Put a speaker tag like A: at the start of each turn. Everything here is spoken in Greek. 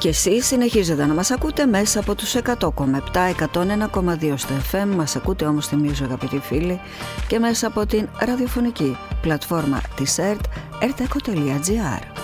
A: Και εσείς συνεχίζετε να μας ακούτε μέσα από τους 100,7, 101,2 στο FM. Μας ακούτε όμως, θυμίζω αγαπητοί φίλοι, και μέσα από την ραδιοφωνική πλατφόρμα της ΕΡΤ, erteco.gr.